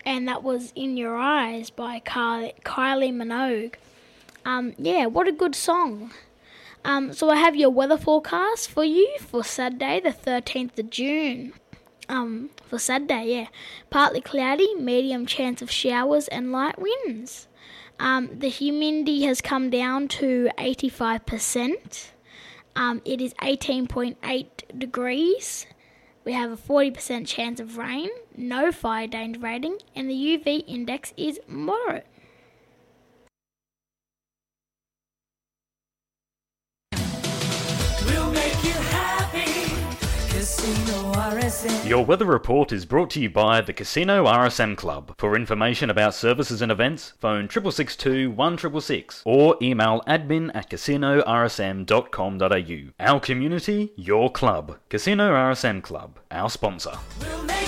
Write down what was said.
and that was In Your Eyes by Kylie Minogue. What a good song. So I have your weather forecast for you for Saturday, the 13th of June. For Saturday, partly cloudy, medium chance of showers and light winds. The humidity has come down to 85%. It is 18.8 degrees. We have a 40% chance of rain, no fire danger rating, and the UV index is moderate. We'll make you happy. Casino RSM. Your weather report is brought to you by the Casino RSM Club. For information about services and events, phone 6662 1666 or email admin@casinorsm.com.au. Our community, your club. Casino RSM Club, our sponsor. We'll